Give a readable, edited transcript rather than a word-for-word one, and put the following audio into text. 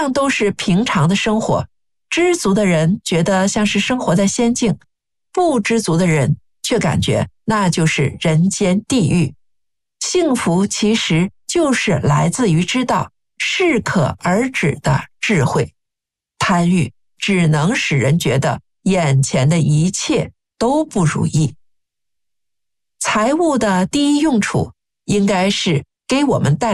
样都是平常的生活，知足的人觉得像是生活在仙境，不知足的人却感觉那就是人间地狱。幸福其实就是来自于知道适可而止的智慧。贪欲只能使人觉得眼前的一切都不如意。财物的第一用处应该是给我们带